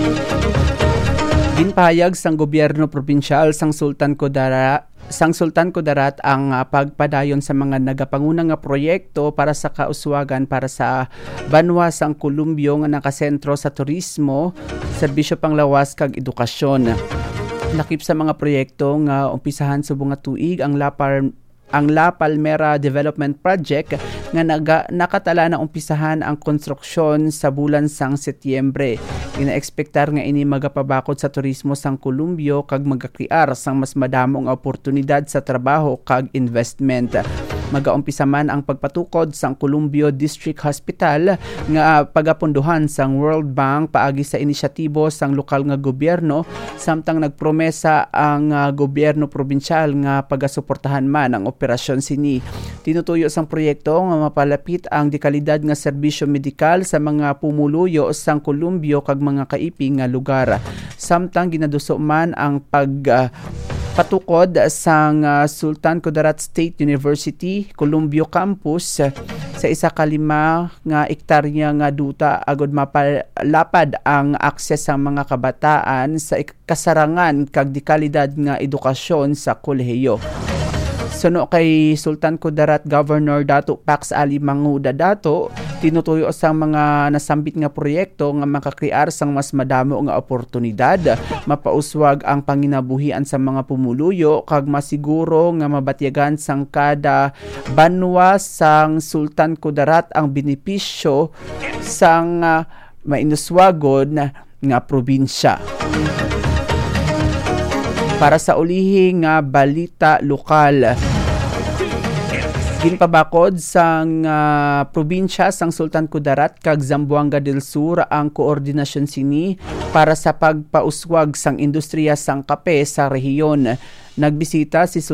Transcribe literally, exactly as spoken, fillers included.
Ginpahayag sang gobyerno probinsyal sang Sultan Kudarat sang Sultan Kudarat ang uh, pagpadayon sa mga nagapangunang nga proyekto para sa kauswagan para sa banwa sang Columbio nga nakasentro sa turismo, serbisyo panglawas kag edukasyon. Lakip sa mga proyekto nga umpisahan subong nga tuig ang Lapar ang La Palmera Development Project nga naga, nakatala na umpisahan ang konstruksyon sa bulan sang Setyembre. Ina-ekspektar nga ini magapabakod sa turismo sang Columbio kag magakriar sang mas madamong oportunidad sa trabaho kag investment. Magaumpisa man ang pagpatukod sang Columbio District Hospital nga pagapunduhan sang World Bank paagi sa inisyatibo sang lokal nga gobyerno, samtang nagpromesa ang uh, gobyerno probinsyal nga pagasuportahan man ang operasyon sini. Tinutuyo sang proyekto nga mapalapit ang dekalidad nga serbisyo medikal sa mga pumuluyo sang Columbio kag mga kaiping nga lugar. Samtang ginaduso man ang pag uh, patukod sang uh, Sultan Kudarat State University Columbio Campus uh, sa isa ka lima nga ektarya nga duta agud mapalapad ang akses sa mga kabataan sa kasarangan kag dekalidad nga edukasyon sa kolehiyo. Suno kay Sultan Kudarat Governor Dato Pax Ali Manguda Dato, tinutuyo sang mga nasambit nga proyekto nga makakrear sang mas madamo nga oportunidad, mapauswag ang panginabuhian sa mga pumuluyo kag masiguro nga mabatyagan sang kada banwa sang Sultan Kudarat ang benepisyo sang uh, mainuswagon nga probinsya. Para sa ulihing nga balita lokal, ginpabakod sang uh, probinsya sang Sultan Kudarat kag Zamboanga del Sur ang koordinasyon sini para sa pagpauswag sang industriya sang kape sa rehiyon. Nagbisita si